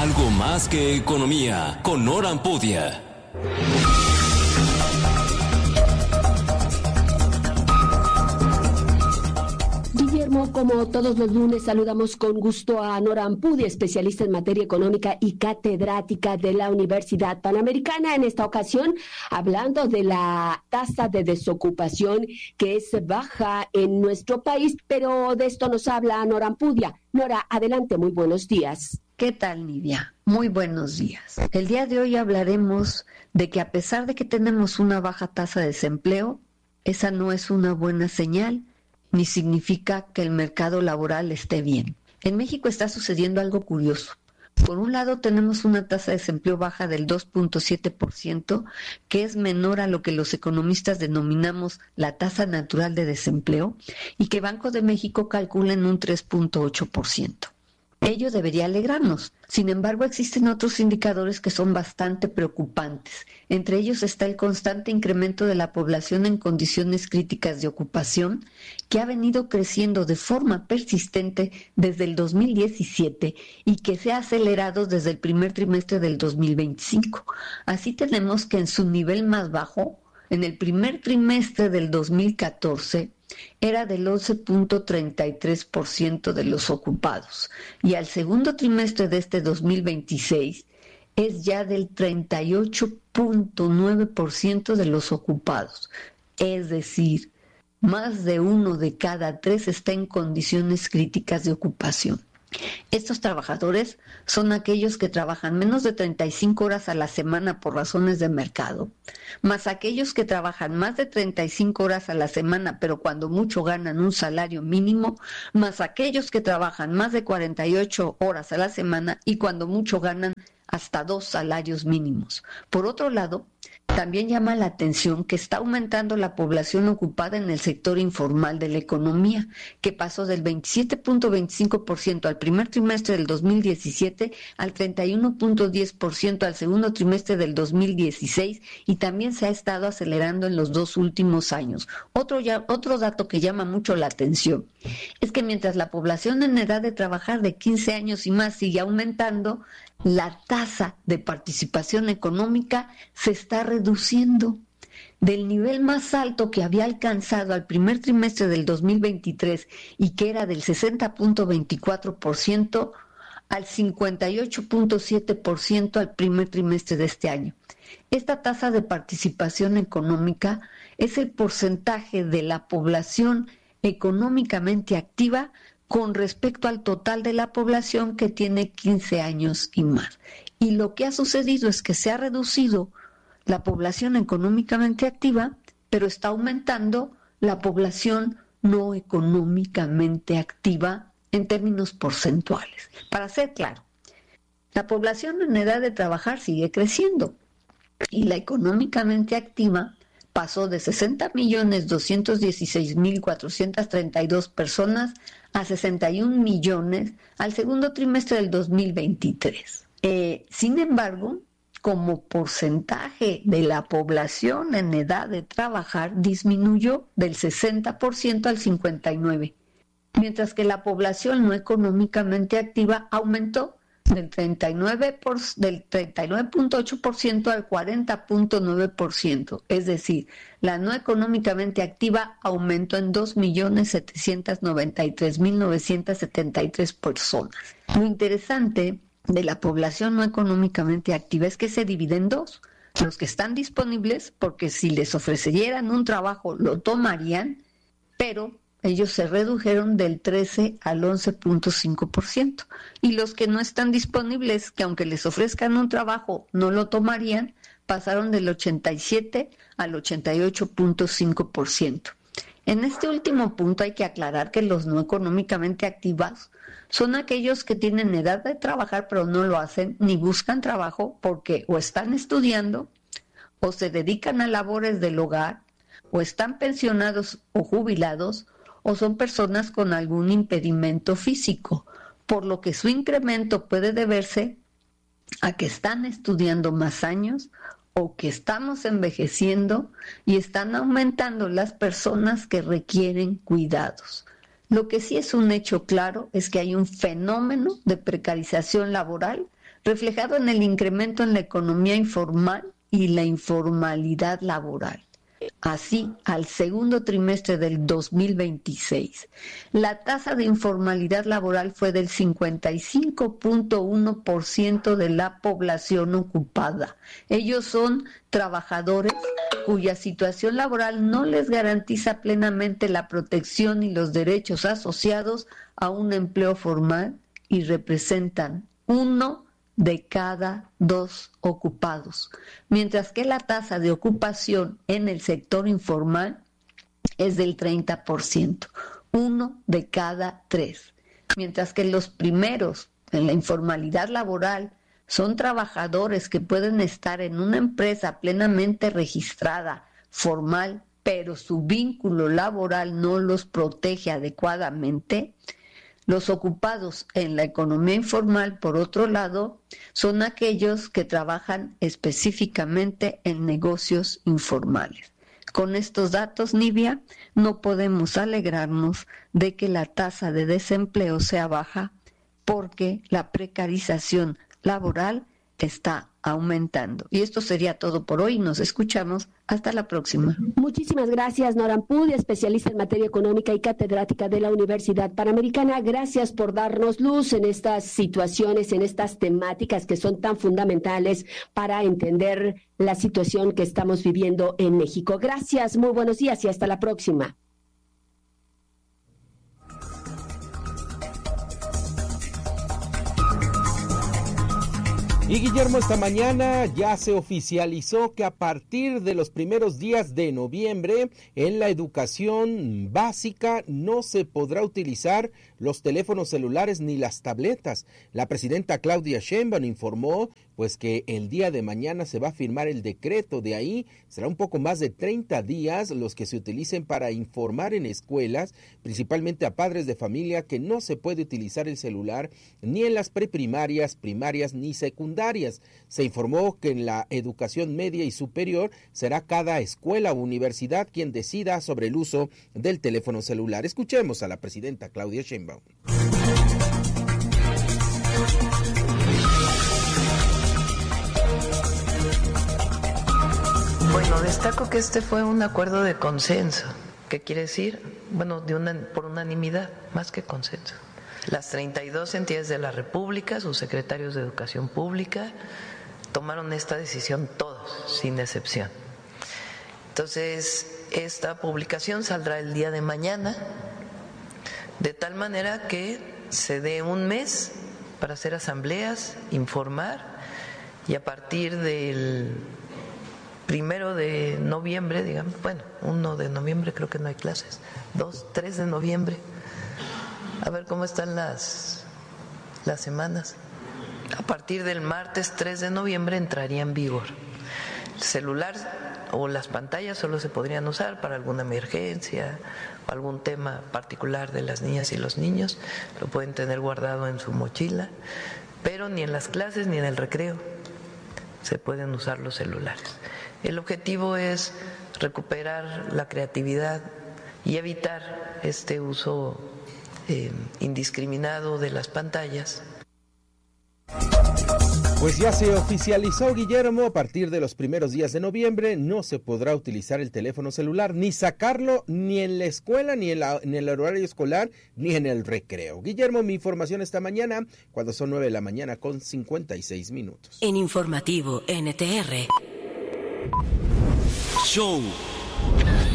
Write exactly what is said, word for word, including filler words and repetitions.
Algo más que economía, con Nora Ampudia. Guillermo, como todos los lunes, saludamos con gusto a Nora Ampudia, especialista en materia económica y catedrática de la Universidad Panamericana. En esta ocasión, hablando de la tasa de desocupación que es baja en nuestro país, pero de esto nos habla Nora Ampudia. Nora, adelante, muy buenos días. ¿Qué tal, Nidia? Muy buenos días. El día de hoy hablaremos de que a pesar de que tenemos una baja tasa de desempleo, esa no es una buena señal ni significa que el mercado laboral esté bien. En México está sucediendo algo curioso. Por un lado, tenemos una tasa de desempleo baja del dos punto siete por ciento, que es menor a lo que los economistas denominamos la tasa natural de desempleo, y que Banco de México calcula en un tres punto ocho por ciento. Ello debería alegrarnos. Sin embargo, existen otros indicadores que son bastante preocupantes. Entre ellos está el constante incremento de la población en condiciones críticas de ocupación, que ha venido creciendo de forma persistente desde el dos mil diecisiete y que se ha acelerado desde el primer trimestre del dos mil veinticinco. Así tenemos que en su nivel más bajo, en el primer trimestre del dos mil catorce, era del once punto treinta y tres por ciento de los ocupados, y al segundo trimestre de este dos mil veintiséis es ya del treinta y ocho punto nueve por ciento de los ocupados. Es decir, más de uno de cada tres está en condiciones críticas de ocupación. Estos trabajadores son aquellos que trabajan menos de treinta y cinco horas a la semana por razones de mercado, más aquellos que trabajan más de treinta y cinco horas a la semana, pero cuando mucho ganan un salario mínimo, más aquellos que trabajan más de cuarenta y ocho horas a la semana y cuando mucho ganan hasta dos salarios mínimos. Por otro lado, también llama la atención que está aumentando la población ocupada en el sector informal de la economía, que pasó del veintisiete punto veinticinco por ciento al primer trimestre del dos mil diecisiete al treinta y uno punto diez por ciento al segundo trimestre del dos mil dieciséis, y también se ha estado acelerando en los dos últimos años. Otro, ya, otro dato que llama mucho la atención es que mientras la población en edad de trabajar de quince años y más sigue aumentando, la tasa de participación económica se está reduciendo. Del nivel más alto que había alcanzado al primer trimestre del dos mil veintitrés y que era del sesenta punto veinticuatro por ciento al cincuenta y ocho punto siete por ciento al primer trimestre de este año. Esta tasa de participación económica es el porcentaje de la población económicamente activa con respecto al total de la población que tiene quince años y más. Y lo que ha sucedido es que se ha reducido la población económicamente activa, pero está aumentando la población no económicamente activa en términos porcentuales. Para ser claro, la población en edad de trabajar sigue creciendo y la económicamente activa pasó de sesenta millones doscientos dieciséis mil cuatrocientas treinta y dos personas a sesenta y un millones al segundo trimestre del dos mil veintitrés. Eh, sin embargo, como porcentaje de la población en edad de trabajar disminuyó del sesenta por ciento al cincuenta y nueve por ciento, mientras que la población no económicamente activa aumentó del treinta y nueve por, del treinta y nueve punto ocho por ciento al cuarenta punto nueve por ciento. Es decir, la no económicamente activa aumentó en dos millones setecientos noventa y tres mil novecientos setenta y tres personas. Lo interesante de la población no económicamente activa es que se divide en dos. Los que están disponibles, porque si les ofrecieran un trabajo lo tomarían, pero ellos se redujeron del trece al once punto cinco por ciento. Y los que no están disponibles, que aunque les ofrezcan un trabajo no lo tomarían, pasaron del ochenta y siete al ochenta y ocho punto cinco por ciento. En este último punto hay que aclarar que los no económicamente activos son aquellos que tienen edad de trabajar pero no lo hacen ni buscan trabajo porque o están estudiando o se dedican a labores del hogar o están pensionados o jubilados o son personas con algún impedimento físico, por lo que su incremento puede deberse a que están estudiando más años o que estamos envejeciendo y están aumentando las personas que requieren cuidados. Lo que sí es un hecho claro es que hay un fenómeno de precarización laboral reflejado en el incremento en la economía informal y la informalidad laboral. Así, al segundo trimestre del dos mil veintiséis, la tasa de informalidad laboral fue del cincuenta y cinco punto uno por ciento de la población ocupada. Ellos son trabajadores cuya situación laboral no les garantiza plenamente la protección y los derechos asociados a un empleo formal y representan uno de cada dos ocupados, mientras que la tasa de ocupación en el sector informal es del treinta por ciento, uno de cada tres, mientras que los primeros en la informalidad laboral son trabajadores que pueden estar en una empresa plenamente registrada, formal, pero su vínculo laboral no los protege adecuadamente. Los ocupados en la economía informal, por otro lado, son aquellos que trabajan específicamente en negocios informales. Con estos datos, Nivia, no podemos alegrarnos de que la tasa de desempleo sea baja porque la precarización laboral está aumentando. Y esto sería todo por hoy. Nos escuchamos. Hasta la próxima. Muchísimas gracias, Nora Ampudia, especialista en materia económica y catedrática de la Universidad Panamericana. Gracias por darnos luz en estas situaciones, en estas temáticas que son tan fundamentales para entender la situación que estamos viviendo en México. Gracias, muy buenos días y hasta la próxima. Y Guillermo, esta mañana ya se oficializó que a partir de los primeros días de noviembre en la educación básica no se podrá utilizar los teléfonos celulares ni las tabletas. La presidenta Claudia Sheinbaum informó pues que el día de mañana se va a firmar el decreto. De ahí será un poco más de treinta días los que se utilicen para informar en escuelas, principalmente a padres de familia, que no se puede utilizar el celular ni en las preprimarias, primarias ni secundarias. Se informó que en la educación media y superior será cada escuela o universidad quien decida sobre el uso del teléfono celular. Escuchemos a la presidenta Claudia Sheinbaum. Bueno, destaco que este fue un acuerdo de consenso. ¿Qué quiere decir? Bueno, de una, por unanimidad, más que consenso. Las treinta y dos entidades de la República, sus secretarios de Educación Pública, tomaron esta decisión todos, sin excepción. Entonces, esta publicación saldrá el día de mañana, de tal manera que se dé un mes para hacer asambleas, informar, y a partir del primero de noviembre, digamos, bueno, uno de noviembre creo que no hay clases, dos, tres de noviembre, a ver cómo están las, las semanas. A partir del martes tres de noviembre entraría en vigor. El celular o las pantallas solo se podrían usar para alguna emergencia o algún tema particular de las niñas y los niños, lo pueden tener guardado en su mochila, pero ni en las clases ni en el recreo se pueden usar los celulares. El objetivo es recuperar la creatividad y evitar este uso eh, indiscriminado de las pantallas. Pues ya se oficializó, Guillermo, a partir de los primeros días de noviembre no se podrá utilizar el teléfono celular, ni sacarlo ni en la escuela, ni en, la, en el horario escolar, ni en el recreo. Guillermo, mi información esta mañana, cuando son nueve de la mañana con cincuenta y seis minutos. En Informativo N T R. Show